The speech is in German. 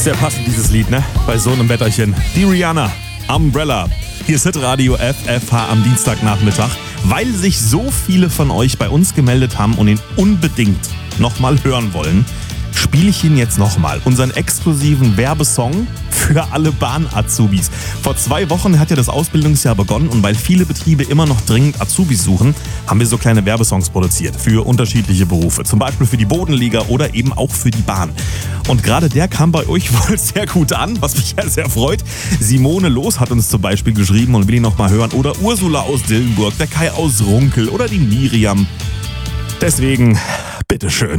Sehr passend dieses Lied, ne? Bei so einem Wetterchen. Die Rihanna, Umbrella. Hier ist Hitradio FFH am Dienstagnachmittag. Weil sich so viele von euch bei uns gemeldet haben und ihn unbedingt nochmal hören wollen, spiele ich ihn jetzt nochmal. Unseren exklusiven Werbesong für alle Bahn-Azubis. Vor 2 Wochen hat ja das Ausbildungsjahr begonnen und weil viele Betriebe immer noch dringend Azubis suchen, haben wir so kleine Werbesongs produziert für unterschiedliche Berufe. Zum Beispiel für die Bodenleger oder eben auch für die Bahn. Und gerade der kam bei euch wohl sehr gut an, was mich ja sehr freut. Simone Los hat uns zum Beispiel geschrieben und will ihn nochmal hören. Oder Ursula aus Dillenburg, der Kai aus Runkel oder die Miriam. Deswegen, bitteschön.